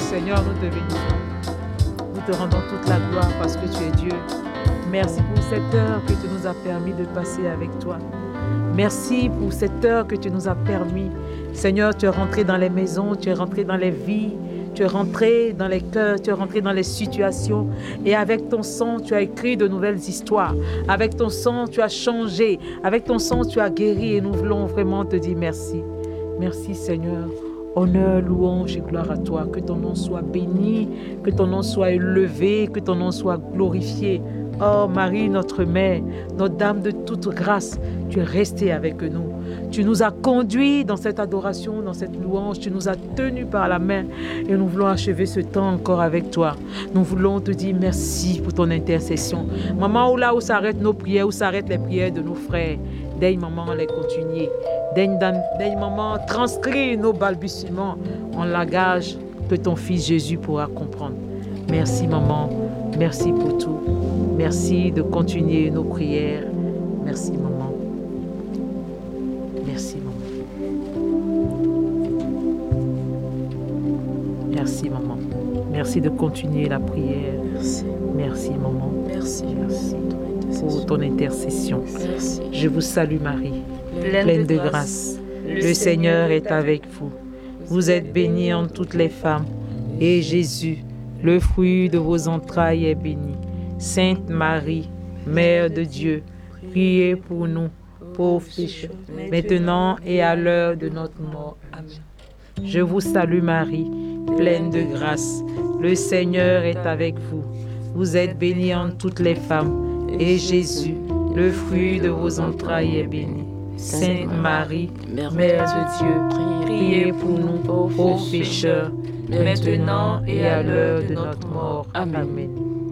Seigneur, nous te bénissons. Nous te rendons toute la gloire parce que tu es Dieu. Merci pour cette heure que tu nous as permis de passer avec toi. Merci pour cette heure que tu nous as permis. Seigneur, tu es rentré dans les maisons, tu es rentré dans les vies, tu es rentré dans les cœurs, tu es rentré dans les situations. Et avec ton sang, tu as écrit de nouvelles histoires. Avec ton sang, tu as changé. Avec ton sang, tu as guéri. Et nous voulons vraiment te dire merci. Merci Seigneur. Honneur, louange et gloire à toi. Que ton nom soit béni, que ton nom soit élevé, que ton nom soit glorifié. Oh Marie, notre mère, notre dame de toute grâce, tu es restée avec nous. Tu nous as conduits dans cette adoration, dans cette louange. Tu nous as tenus par la main et nous voulons achever ce temps encore avec toi. Nous voulons te dire merci pour ton intercession. Maman, là où s'arrêtent nos prières, où s'arrêtent les prières de nos frères, daigne maman les continuer. Daigne maman transcrire nos balbutiements en langage que ton fils Jésus pourra comprendre. Merci maman, merci pour tout. Merci de continuer nos prières. Merci maman. Merci maman. Merci maman. Merci de continuer la prière. Merci. Merci maman. Merci. Merci pour ton intercession. Merci. Je vous salue Marie, pleine de grâce. Le Seigneur est avec vous. Vous êtes bénie entre toutes les femmes. Et Jésus, le fruit de vos entrailles, est béni. Sainte Marie, Mère de Dieu, priez pour nous, pauvres pécheurs, maintenant et à l'heure de notre mort. Amen. Je vous salue Marie, pleine de grâce. Le Seigneur est avec vous. Vous êtes bénie entre toutes les femmes. Et Jésus, le fruit de vos entrailles, est béni. Sainte Marie, Mère de Dieu, priez pour nous, pauvres pécheurs, maintenant et à l'heure de notre mort. Amen.